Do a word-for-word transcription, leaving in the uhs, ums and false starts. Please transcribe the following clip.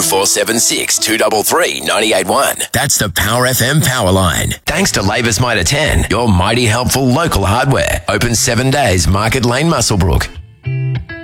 oh four seven six, two three three, nine eight one. That's the Power F M Power Line. Thanks to Labour's Mitre ten, your mighty helpful local hardware. Open seven days, Market Lane, Muswellbrook.